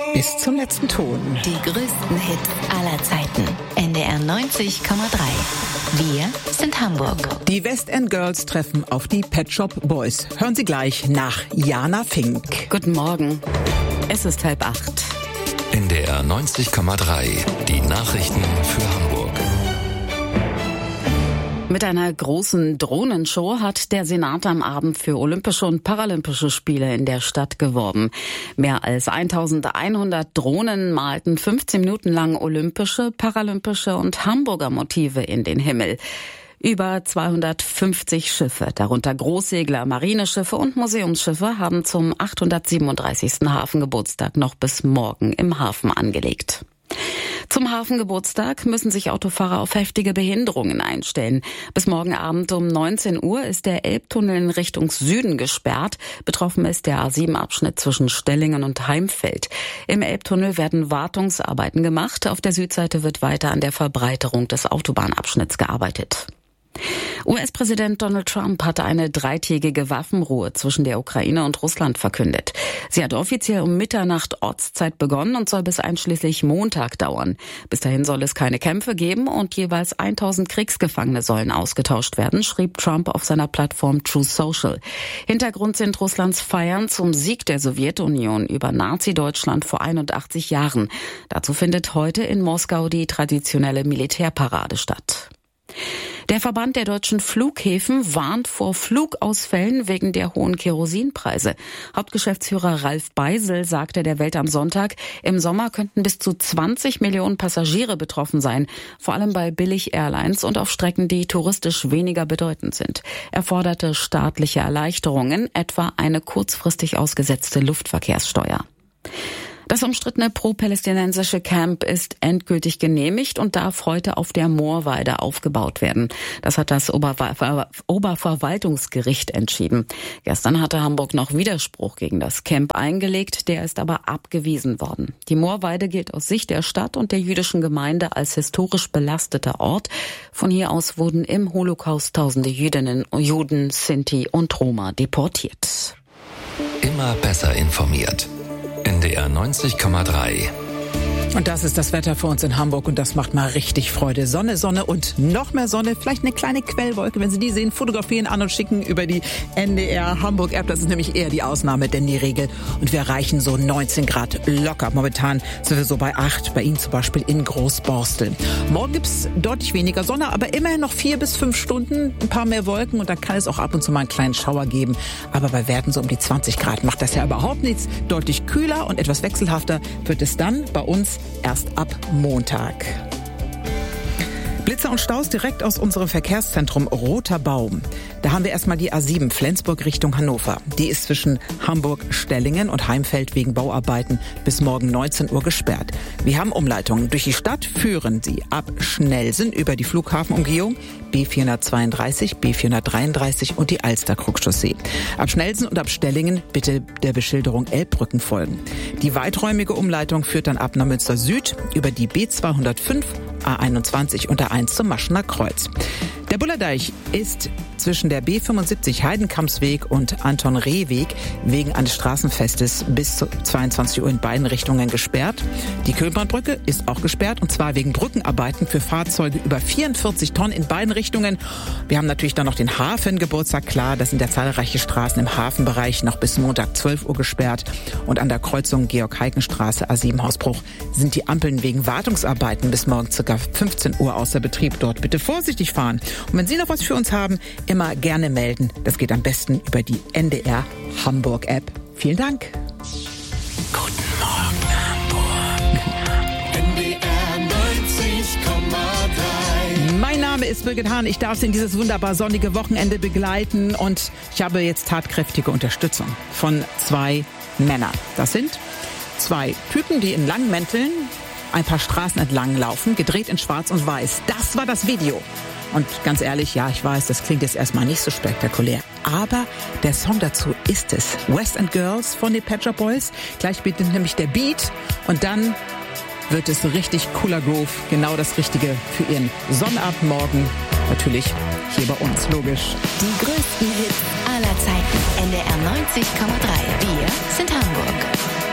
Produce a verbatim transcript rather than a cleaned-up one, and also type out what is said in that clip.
Bis zum letzten Ton. Die größten Hits aller Zeiten. N D R neunzig Komma drei. Wir sind Hamburg. Die West End Girls treffen auf die Pet Shop Boys. Hören Sie gleich nach Jana Fink. Guten Morgen. Es ist halb acht. N D R neunzig Komma drei. Die Nachrichten für Hamburg. Mit einer großen Drohnenshow hat der Senat am Abend für Olympische und Paralympische Spiele in der Stadt geworben. Mehr als eintausendeinhundert Drohnen malten fünfzehn Minuten lang olympische, paralympische und Hamburger Motive in den Himmel. Über zweihundertfünfzig Schiffe, darunter Großsegler, Marineschiffe und Museumsschiffe, haben zum achthundertsiebenunddreißigsten Hafengeburtstag noch bis morgen im Hafen angelegt. Zum Hafengeburtstag müssen sich Autofahrer auf heftige Behinderungen einstellen. Bis morgen Abend um neunzehn Uhr ist der Elbtunnel in Richtung Süden gesperrt. Betroffen ist der A sieben Abschnitt zwischen Stellingen und Heimfeld. Im Elbtunnel werden Wartungsarbeiten gemacht. Auf der Südseite wird weiter an der Verbreiterung des Autobahnabschnitts gearbeitet. U S-Präsident Donald Trump hatte eine dreitägige Waffenruhe zwischen der Ukraine und Russland verkündet. Sie hat offiziell um Mitternacht Ortszeit begonnen und soll bis einschließlich Montag dauern. Bis dahin soll es keine Kämpfe geben und jeweils tausend Kriegsgefangene sollen ausgetauscht werden, schrieb Trump auf seiner Plattform Truth Social. Hintergrund sind Russlands Feiern zum Sieg der Sowjetunion über Nazi-Deutschland vor einundachtzig Jahren. Dazu findet heute in Moskau die traditionelle Militärparade statt. Der Verband der deutschen Flughäfen warnt vor Flugausfällen wegen der hohen Kerosinpreise. Hauptgeschäftsführer Ralf Beisel sagte der Welt am Sonntag, im Sommer könnten bis zu zwanzig Millionen Passagiere betroffen sein, vor allem bei Billig-Airlines und auf Strecken, die touristisch weniger bedeutend sind. Er forderte staatliche Erleichterungen, etwa eine kurzfristig ausgesetzte Luftverkehrssteuer. Das umstrittene pro-palästinensische Camp ist endgültig genehmigt und darf heute auf der Moorweide aufgebaut werden. Das hat das Oberver- Oberverwaltungsgericht entschieden. Gestern hatte Hamburg noch Widerspruch gegen das Camp eingelegt, der ist aber abgewiesen worden. Die Moorweide gilt aus Sicht der Stadt und der jüdischen Gemeinde als historisch belasteter Ort. Von hier aus wurden im Holocaust tausende Jüdinnen, Juden, Sinti und Roma deportiert. Immer besser informiert. N D R neunzig Komma drei. Und das ist das Wetter für uns in Hamburg und das macht mal richtig Freude. Sonne, Sonne und noch mehr Sonne. Vielleicht eine kleine Quellwolke. Wenn Sie die sehen, fotografieren an und schicken über die N D R Hamburg App. Das ist nämlich eher die Ausnahme, denn die Regel. Und wir erreichen so neunzehn Grad locker. Momentan sind wir so bei acht, bei Ihnen zum Beispiel in Großborstel. Morgen gibt's deutlich weniger Sonne, aber immerhin noch vier bis fünf Stunden. Ein paar mehr Wolken und dann kann es auch ab und zu mal einen kleinen Schauer geben. Aber bei Werten so um die zwanzig Grad macht das ja überhaupt nichts. Deutlich kühler und etwas wechselhafter wird es dann bei uns erst ab Montag. Blitzer und Staus direkt aus unserem Verkehrszentrum Roter Baum. Da haben wir erstmal die A sieben Flensburg Richtung Hannover. Die ist zwischen Hamburg-Stellingen und Heimfeld wegen Bauarbeiten bis morgen neunzehn Uhr gesperrt. Wir haben Umleitungen. Durch die Stadt führen sie ab Schnelsen über die Flughafenumgehung, B vierhundertzweiunddreißig, B vierhundertdreiunddreißig und die Alster-Krugchaussee. Ab Schnelsen und ab Stellingen bitte der Beschilderung Elbbrücken folgen. Die weiträumige Umleitung führt dann ab Neumünster Süd über die B zweihundertfünf, A einundzwanzig und A eins zum Maschener Kreuz. Der Bullerdeich ist zwischen der B fünfundsiebzig Heidenkampsweg und Anton-Reh-Weg wegen eines Straßenfestes bis zu zweiundzwanzig Uhr in beiden Richtungen gesperrt. Die Kölnbahnbrücke ist auch gesperrt und zwar wegen Brückenarbeiten für Fahrzeuge über vierundvierzig Tonnen in beiden Richtungen. Wir haben natürlich dann noch den Hafengeburtstag, klar, das sind ja zahlreiche Straßen im Hafenbereich noch bis Montag zwölf Uhr gesperrt und an der Kreuzung Georg-Heiken-Straße A sieben Hausbruch sind die Ampeln wegen Wartungsarbeiten bis morgen ca. fünfzehn Uhr außer Betrieb. Dort bitte vorsichtig fahren. Und wenn Sie noch was für uns haben, immer gerne melden. Das geht am besten über die N D R Hamburg App. Vielen Dank. Guten Morgen, Hamburg. N D R neunzig Komma drei. Mein Name ist Birgit Hahn. Ich darf Sie in dieses wunderbar sonnige Wochenende begleiten. Und ich habe jetzt tatkräftige Unterstützung von zwei Männern. Das sind zwei Typen, die in langen Mänteln ein paar Straßen entlang laufen, gedreht in Schwarz und Weiß. Das war das Video. Und ganz ehrlich, ja, ich weiß, das klingt jetzt erstmal nicht so spektakulär. Aber der Song dazu ist es. West End Girls von den Pet Shop Boys. Gleich beginnt nämlich der Beat. Und dann wird es richtig cooler Groove. Genau das Richtige für Ihren Sonnabendmorgen. Natürlich hier bei uns, logisch. Die größten Hits aller Zeiten. N D R neunzig Komma drei. Wir sind Hamburg.